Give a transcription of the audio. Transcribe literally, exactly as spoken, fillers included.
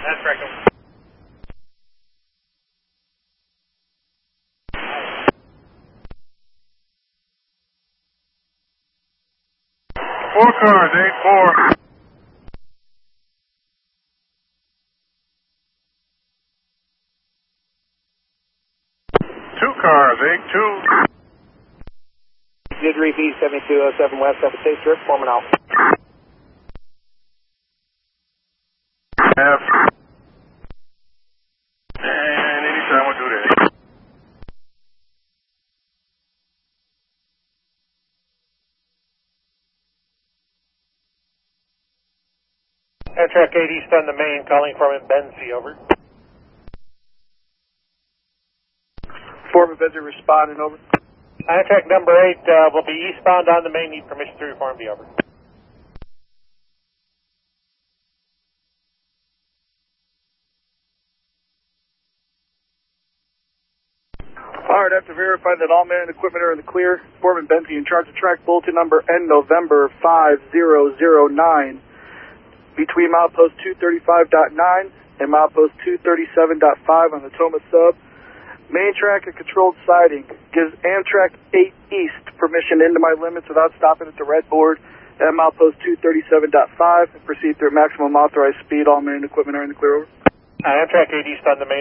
That's correct. Four cars, eight four. Two cars, eight two. Did repeat seventy-two oh seven West, seven six Strip, forming out. F. And anytime we'll do that. Amtrak eight East on the main, calling from Benzie, over. Foreman Benzie responding, over. Amtrak number eight uh, will be eastbound on the main, need permission to reform, be over. Alright, after verifying that all man and equipment are in the clear, Foreman Benzie in charge of track bulletin number N November five zero zero nine between milepost two thirty-five point nine and milepost two thirty-seven point five on the Toma sub. Main track and controlled siding gives Amtrak eight East permission into my limits without stopping at the red board at milepost two thirty-seven point five and proceed through maximum authorized speed. All man and equipment are in the clear, over. Amtrak eight East on the main.